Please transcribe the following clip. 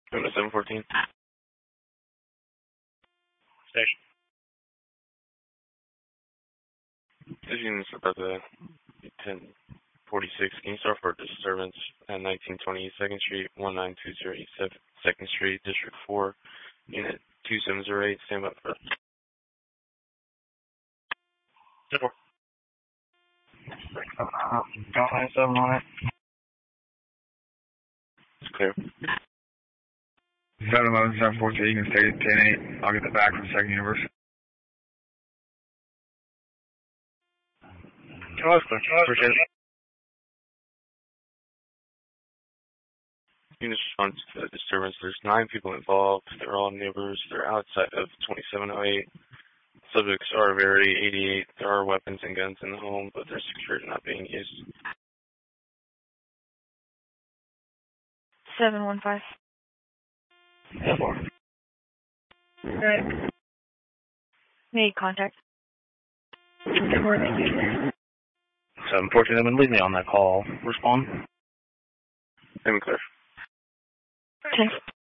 Going to 714. Station. This unit's about the 1046. Can you start for disturbance at 1920 2nd Street, 19208 2nd Street, District 4, Unit 2708. Stand by for. 4. Don't 97 on it. It's clear. 711, 742, you can stay at 10-8. I'll get the back from Second University. Appreciate it. Units respond to the disturbance. There's 9 people involved. They're all neighbors. They're outside of 2708. Subjects are very 88. There are weapons and guns in the home, but they're secured and not being used. 715. 4. Right. Need contact. 714, then leave me on that call. Respond. Name clear. 10.